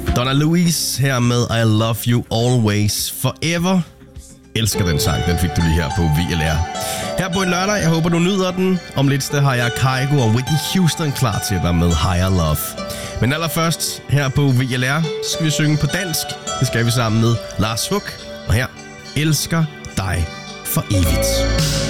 Donna Louise her med I Love You Always Forever. Elsker den sang, den fik du lige her på VLR. Her på en lørdag, jeg håber du nyder den. Om lidt har jeg Kygo og Whitney Houston klar til dig med Higher Love. Men allerførst, her på VLR, skal vi synge på dansk. Det skal vi sammen med Lars Huck. Og her, elsker dig for evigt.